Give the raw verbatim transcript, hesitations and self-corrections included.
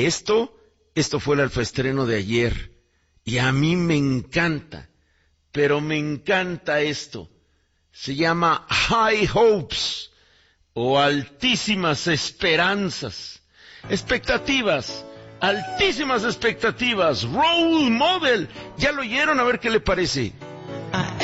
Esto, esto fue el alfaestreno de ayer, y a mí me encanta, pero me encanta esto. Se llama High Hopes, o Altísimas Esperanzas. Expectativas, altísimas expectativas, Role Model. ¿Ya lo oyeron? A ver qué le parece.